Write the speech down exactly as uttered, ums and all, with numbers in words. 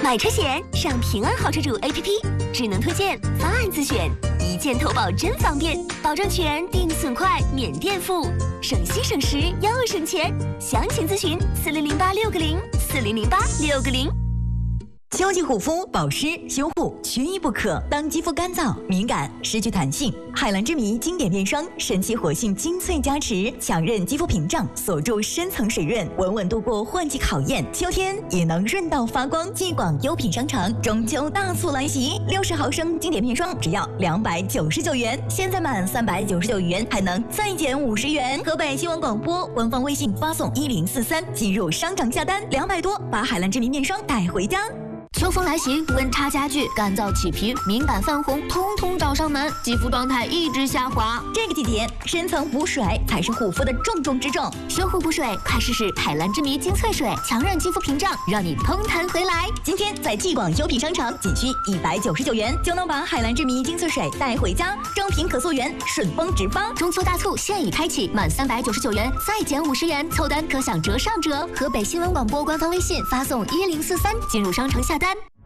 买车险上平安好车主 A P P， 智能推荐，方案自选，一键投保真方便，保证全，定损快，免垫付，省心省时又省钱。详情咨询四零零八六个零四零零八六个零。 秋季护肤、保湿、修护缺一不可。当肌肤干燥、敏感、失去弹性，海蓝之谜经典面霜神奇活性精粹加持，强韧肌肤屏障，锁住深层水润，稳稳度过换季考验。秋天也能润到发光。继广优品商城中秋大促来袭，六十毫升经典面霜只要两百九十九元，现在满三百九十九元还能再减五十元。河北新闻广播官方微信发送一零四三进入商场下单，两百多把海蓝之谜面霜带回家。 秋风来袭，温差加剧，干燥起皮、敏感泛红，通通找上门，肌肤状态一直下滑。 这个季节，深层补水才是护肤的重中之重。 修护补水，快试试海蓝之谜精粹水，强韧肌肤屏障，让你嘭弹回来。 今天在继广优品商城，仅需一百九十九元就能把海蓝之谜精粹水带回家，正品可溯源，顺丰直发。 中秋大促现已开启，满三百九十九元再减五十元，凑单可享折上折。河北新闻广播官方微信发送一零四三进入商城下单。